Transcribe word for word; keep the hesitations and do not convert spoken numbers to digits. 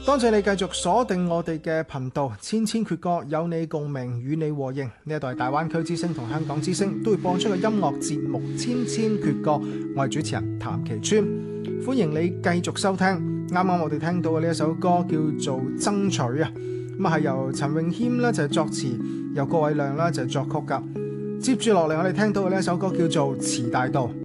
多謝你繼續鎖定我哋嘅頻道，千千闕歌有你共鳴，與你和應。呢一度係大灣區之聲同香港之聲都會播出嘅音樂節目《千千闕歌》，我係主持人譚其川，歡迎你繼續收聽。啱啱我哋聽到嘅呢一首歌叫做《爭取》啊，咁啊係由陳詠謙咧就係作詞，由郭偉亮咧就係作曲噶。接住落嚟我哋聽到嘅呢一首歌叫做《慈大道》。